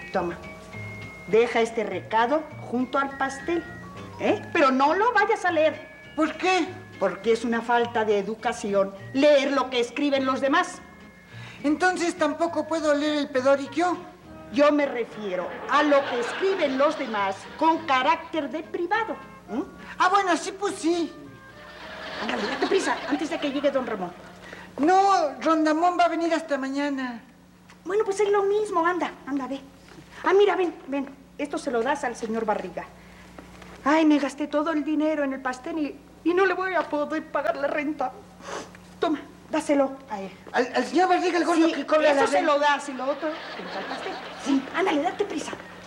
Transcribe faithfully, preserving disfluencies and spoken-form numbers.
Toma. Deja este recado junto al pastel, ¿eh? Pero no lo vayas a leer. ¿Por qué? Porque es una falta de educación leer lo que escriben los demás. Entonces tampoco puedo leer el pedorquio. Yo me refiero a lo que escriben los demás con carácter de privado. ¿eh? Ah, bueno, sí, pues sí. Ándale, date prisa, antes de que llegue don Ramón. No, Rondamón va a venir hasta mañana. Bueno, pues es lo mismo, anda, anda, ve. Ah, mira, ven, ven. Esto se lo das al señor Barriga. Ay, me gasté todo el dinero en el pastel y, y no le voy a poder pagar la renta. Toma, dáselo a él. ¿Al, al señor Barriga el gordo Sí, que cobra la eso se renta? lo das y lo otro, te lo da al pastel. Sí, ándale, date prisa.